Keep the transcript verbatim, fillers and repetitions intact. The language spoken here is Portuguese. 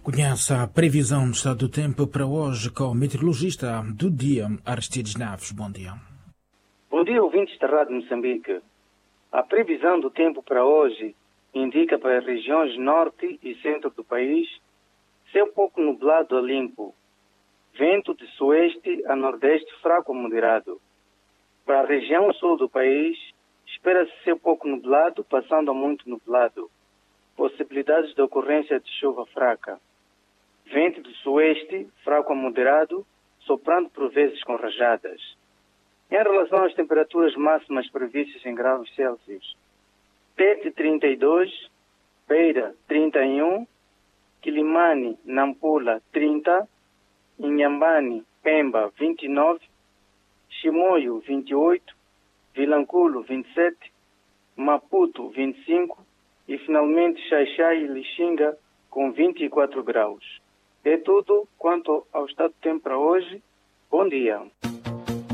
Conhece a previsão do estado do tempo para hoje com o meteorologista do dia, Aristides Naves. Bom dia. Bom dia, ouvintes da Rádio Moçambique. A previsão do tempo para hoje indica para as regiões norte e centro do país céu pouco nublado a limpo, vento de sueste a nordeste fraco a moderado. Para a região sul do país, espera-se céu pouco nublado, passando a muito nublado. Possibilidades de ocorrência de chuva fraca. Vento de sueste, fraco a moderado, soprando por vezes com rajadas. Em relação às temperaturas máximas previstas em graus Celsius, Tete trinta e dois, Beira trinta e um, Quilimane, Nampula trinta, Inhambane, Pemba vinte e nove, Chimoio vinte e oito, Vilanculo vinte e sete, Maputo vinte e cinco e finalmente Xai-Xai e Lixinga com vinte e quatro graus. É tudo quanto ao estado do tempo para hoje. Bom dia.